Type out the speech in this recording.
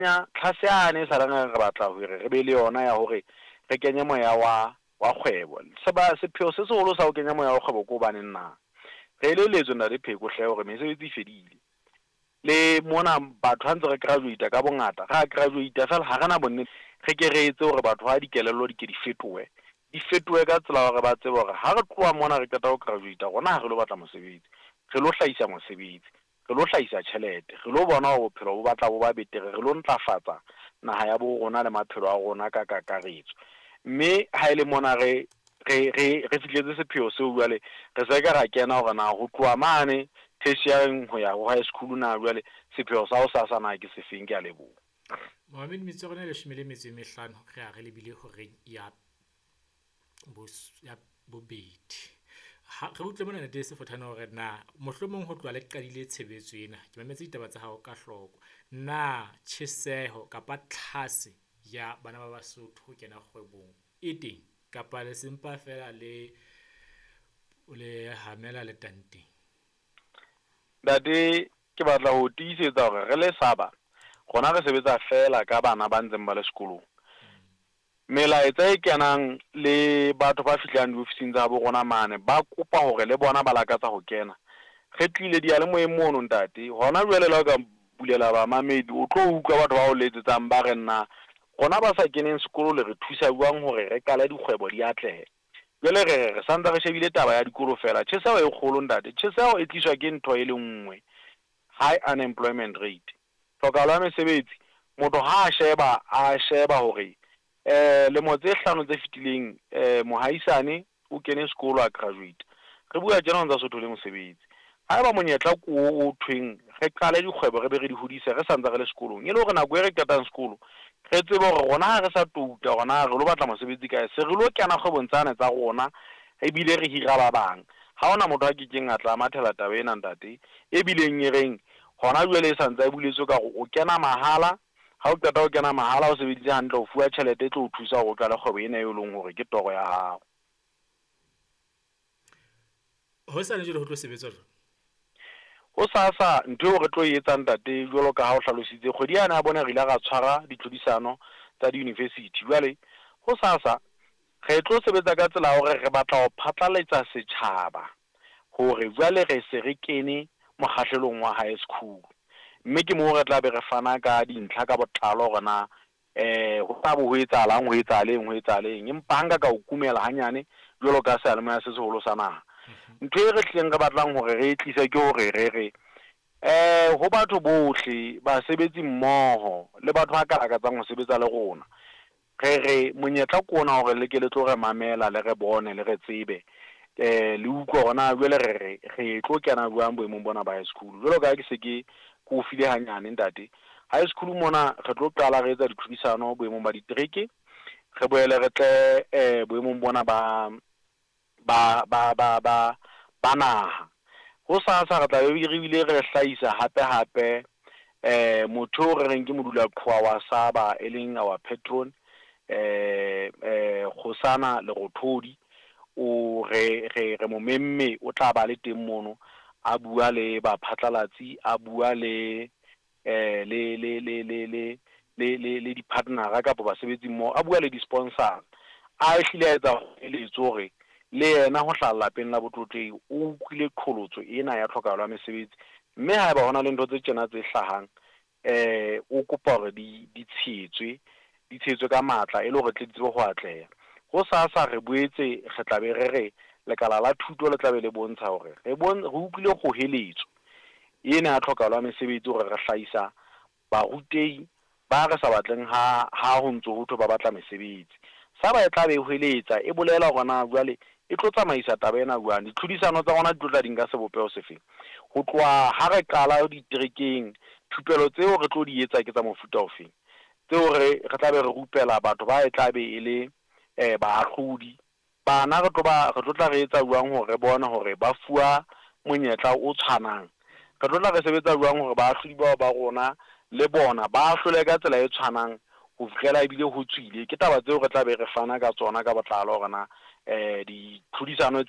nya tlhaseane sa rena re batla hore re be le yona ya hore re kenye moya wa kgwebo sepheo se seholo sa ho kenya moya wa kgwebo ko bane nna re le letso na le pheko hle hore mesebetsi fedile le mona batho ha ntse re graduate ka bongata ga graduate fela ha rena bonne re ke re etse hore batho ha dikelello di ke di fetoe ka tsela hore ba tsebe hore ha re tloa mona re qeta ho graduate gona ha re lo batla mosebetsi re lo hlaisa mosebetsi re lo hlaisa tjhelete re lo bona ho bophelo bo batla bo ba betere re lo ntlafatsa naha ya bo rona le maphelo a rona ka kakaretso mme ha ile mona re fihletse sepheo se jwale re se ka ra kena hore na ho tloa mane tertiary ho ya ho high school na jwale sepheo sa ho sasana ke sefeng ke a leboha Mohamed Metsogone le shimele metso e mehlano re a re lebile hore ya bobedi ha re utlwe mona nete se fothana hore na mohlomong ho tloa le qadile tshebetso ena ke mametse ditaba tsa hao ka hloko na tjheseho kapa tlhase ya bana ba Basotho ho kena kgwebong e teng kapa le sempa fela le hamela le tanteng date ke batla ho tiisetsa hore re le saba gona re sebetsa fela ka bana ba ntseng ba le sekolong melaetsa e kenang le batho ba fihlang diofising tsa bo rona mane ba kopa hore le bona ba lakatsa ho kena re tlile dia le moeng mono ntate hona jwale la ka bulela ba mamedi o tlo utlwa batho ba o letsetsang ba re nna gona ba sa keneng sekolo le re thusa buang hore re kala dikgwebo di atlehe jwale re santse re shebile taba ya dikolo fela tjheseho e kgolo ntate tjheseho e tliswa ke ntho e le nngwe high unemployment rate tlhokahalo ya mesebetsi motho ha a sheba hore lemo tse 5 tse fitileng mohaisane o kene sekolo a graduate re bua tjena ntse Sotho le mosebetsi ha eba monyetla ko o thweng re qale dikgwebo re be re di hodise re santse re le sekolong ile hore nako e re qetang sekolo re tsebe hore rona ha re sa touta gona re lo batla mosebetsi kae se re lo kena kgwebong tsane tsa rona ebile re hira ba bang ha ona motho a kekeng a tla mathela taba ena ntate e bileng e reng hona jwale e santse e buletswe ka go o kena mahala ha o qeta ho kena mahala o sebeditse hantle o fuwa tjhelete e tlo o thusa go qala kgwebo ena e leng hore ke toro ya hao ho sa le jole ho tlo sebetsa jwalo ho sasa ntho re tlo etsa ntate jwalo ka ha o hlalositse kgwedi yana ya bona re ile ga tshwara ditlhodisano tsa di-university jwale ho sasa re tlo sebetsa ka tsela hore re batla ho phatlaletsa setjhaba hore jwale re se re kene mokgahlelong wa high school mme ke mo re tla be re fana ka dintlha ka botlalo hore na ho tla bo ho etsahaleng empa hanga ka o kumela hanyane jwalo ka sa le mo ya se seholo sa naha ntho e re tleng re batlang hore re tlise ke hore re ho batho bohle basebetsi mmoho le batho ba ka lakatsang ho sebetsa le rona re monyetla ko ona hore le ke le tlo re mamela le re bone le re tsebe le utlwa gona jwale re tlo kena buang boemong bona ba high school jwalo ka ke se ke go file hanyane ntate high school mona re tlo qala re etsa ditlhodisano boemong ba ditereke re boele re tle boemong bona ba naha ho sasa re tla be re bile re hlahisa hape motho re reng ke modula qhwa wa Saba e leng our patron Khosana le Rothodi o re mo memme o tla ba le teng mono a bua le ba phatlalatsi a bua le di partner ka basebetsi mo a bua le di sponsor a hlile etsa eletso hore le yena ho hlalla lapeng la botlotlehi o utlwile qholotso ena ya tlhokahalo ya mesebetsi mme ha eba hona le ntho tse tsena tse hlahang o kopa hore di tshetswe ka matla e le hore tle di tsebe ho atleha ho sasa re boetse re tla be re lekala la thuto le tla be le bontsha hore re utlwile go heletso ena ya tlhokahalo ya mesebetsi hore re hlahisa barutehi ba re sa batleng ha ho ntso ho thwe ba batla mesebetsi sa ba e tla be ho heletsa e bolela hore na jwale e tlo tsamaisa taba ena jwang ditlhodisano tsa rona di tlo tla dinka sebopeo sefeng ho tloha ha re qala diterekeng thupelo tseo re tlo di etsa ke tsa mofuta ofeng tseo re tla be re rupela batho ba e tla be e le baahlodi bana re tlo tla re etsa jwang hore re bone hore ba fuwa monyetla o tshwanang re tlo tla re sebetsa jwang hore baahlodi ba rona le bona ba ahlole ka tsela e tshwanang ho fihlela ebile ho tswile ke taba tseo re tla be re fana ka tsona ka botlalo hore na ditlhodisano